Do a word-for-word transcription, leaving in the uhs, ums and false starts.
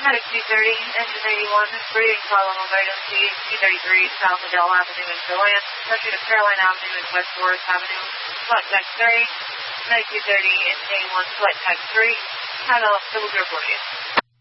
Medic two thirty, engine eighty-one, breathing problem of item C, two thirty-three, South Adele Avenue in Deland, country to Caroline Avenue in West Forest Avenue, flight deck three, Medic two thirty, engine eighty-one, flight deck three, title, double zero forty.